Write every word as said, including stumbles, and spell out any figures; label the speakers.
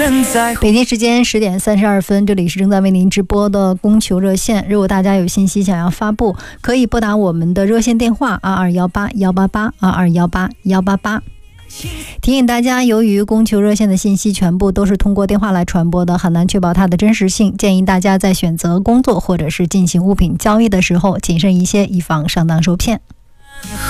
Speaker 1: 人在乎。
Speaker 2: 北京时间十点三十二分，这里是正在为您直播的供求热线。如果大家有信息想要发布，可以拨打我们的热线电话二二幺八幺八八二二幺八幺八八。提醒大家，由于供求热线的信息全部都是通过电话来传播的，很难确保它的真实性，建议大家在选择工作或者是进行物品交易的时候谨慎一些，以防上当受骗。